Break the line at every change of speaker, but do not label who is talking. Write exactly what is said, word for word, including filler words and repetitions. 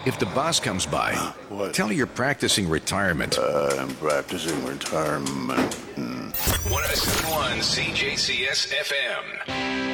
If the boss comes by,
What?
tell her you're practicing retirement.
Uh, I'm practicing retirement. Hmm.
one oh seven point one C J C S F M.